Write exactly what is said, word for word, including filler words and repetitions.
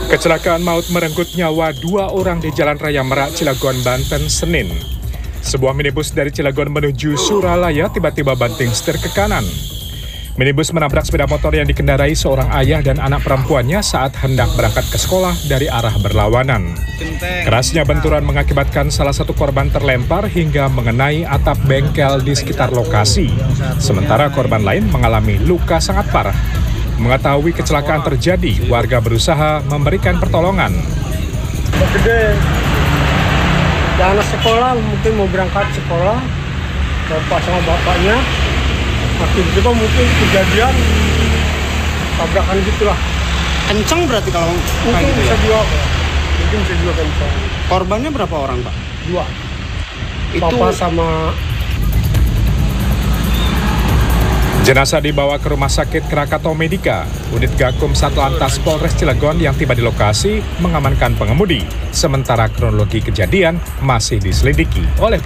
Kecelakaan maut merenggut nyawa dua orang di Jalan Raya Merak, Cilegon, Banten, Senin. Sebuah minibus dari Cilegon menuju Suralaya tiba-tiba banting setir ke kanan. Minibus menabrak sepeda motor yang dikendarai seorang ayah dan anak perempuannya saat hendak berangkat ke sekolah dari arah berlawanan. Kerasnya benturan mengakibatkan salah satu korban terlempar hingga mengenai atap bengkel di sekitar lokasi. Sementara korban lain mengalami luka sangat parah. Mengetahui kecelakaan terjadi, warga berusaha memberikan pertolongan. Gede, anak sekolah mungkin mau berangkat sekolah, bapak sama bapaknya, tiba-tiba mungkin kejadian tabrakan gitulah. Kencang berarti kalau mungkin gitu bisa ya? dua, mungkin bisa dua kencang. Korbannya berapa orang, Pak? Dua. Itu Bapak sama. Jenazah dibawa ke Rumah Sakit Krakatau Medika. Unit Gakum Satlantas Polres Cilegon yang tiba di lokasi mengamankan pengemudi. Sementara kronologi kejadian masih diselidiki oleh